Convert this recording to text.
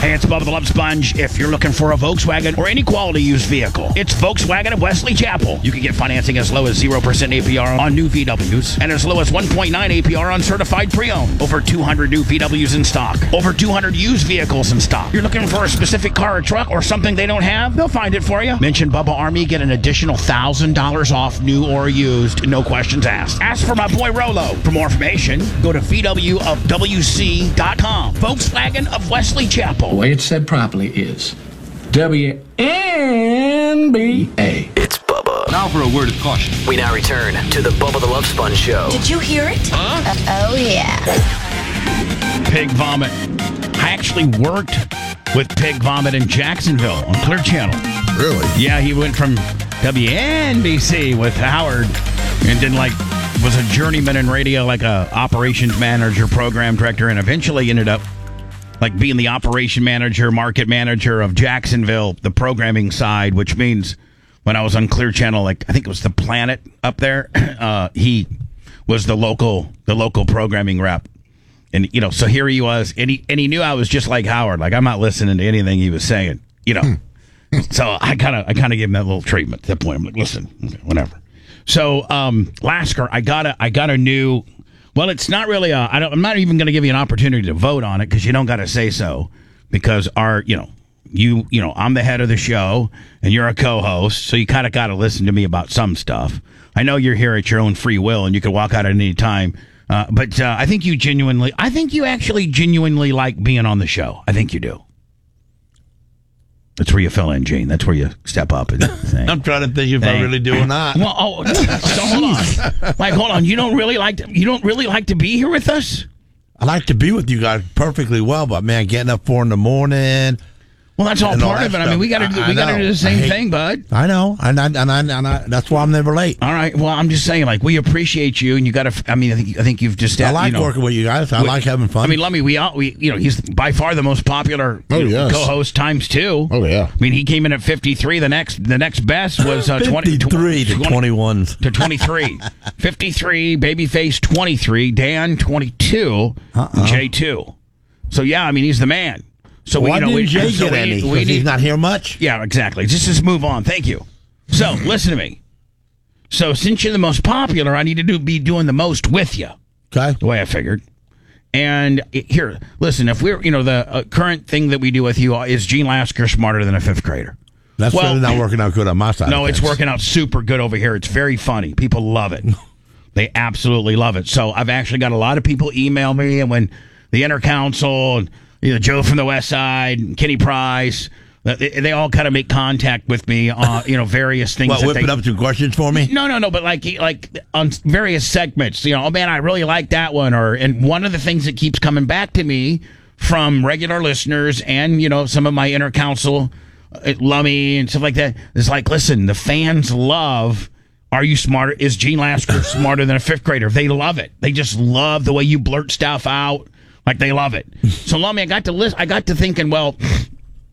Hey, it's Bubba the Love Sponge. If you're looking for a Volkswagen or any quality used vehicle, it's Volkswagen of Wesley Chapel. You can get financing as low as 0% APR on new VWs and as low as 1.9 APR on certified pre-owned. Over 200 new VWs in stock. Over 200 used vehicles in stock. You're looking for a specific car or truck or something they don't have? They'll find it for you. Mention Bubba Army, get an additional $1,000 off new or used. No questions asked. Ask for my boy Rolo. For more information, go to VWofWC.com. Volkswagen of Wesley Chapel. The way it's said properly is WNBA. It's Bubba. Now for a word of caution. We now return to the Bubba the Love Sponge Show. Did you hear it? Oh, yeah. Pig Vomit. I actually worked with Pig Vomit in Jacksonville on Clear Channel. Really? Yeah, he went from WNBC with Howard and then was a journeyman in radio, like a operations manager, program director, and eventually ended up being the operation manager, market manager of Jacksonville, the programming side, which means when I was on Clear Channel, I think it was the Planet up there, he was the local programming rep. And, so here he was, and he knew I was just like Howard. I'm not listening to anything he was saying, So I kind of gave him that little treatment at that point. I'm like, listen, okay, whatever. So, Lasker, I got a new. Well, it's not really I'm not even going to give you an opportunity to vote on it because you don't got to say so because I'm the head of the show and you're a co-host, so you kind of got to listen to me about some stuff. I know you're here at your own free will and you can walk out at any time, but I think you actually genuinely like being on the show. I think you do. That's where you fill in, Gene. That's where you step up and say. I'm trying to think if I really do or not. Well, so hold on. Hold on. You don't really like to be here with us? I like to be with you guys perfectly well, but man, getting up 4 a.m. Well, that's all part of it. I mean, we got to do the same thing, bud. I know, and that's why I'm never late. All right. Well, I'm just saying, we appreciate you, and you got to. I mean, I think you've just. I like working with you guys. I like having fun. I mean, Lummy, he's by far the most popular co-host times 2. Oh yeah. I mean, he came in at 53. The next best was 53 to 21 to 23. 53, Babyface 23, Dan 22, Jay 2. So yeah, I mean, he's the man. So why didn't Jay get any? Because he's not here much? Yeah, exactly. Just move on. Thank you. So, listen to me. So, since you're the most popular, I need to be doing the most with you. Okay. The way I figured. And here, listen, if we're, the current thing that we do with you is Gene Lasker smarter than a 5th grader. That's really not working out good on my side. No, it's working out super good over here. It's very funny. People love it. They absolutely love it. So, I've actually got a lot of people email me, and when the Inner Council and Joe from the West Side, Kenny Price, they all kind of make contact with me on, various things. Whipping up some questions for me? No, but like on various segments, oh man, I really like that one. And one of the things that keeps coming back to me from regular listeners and, some of my Inner Council, Lummy and stuff like that, is listen, the fans love, are you smarter? Is Gene Lasker smarter than a 5th grader? They love it. They just love the way you blurt stuff out. They love it. So, Lummy, I got to thinking, well,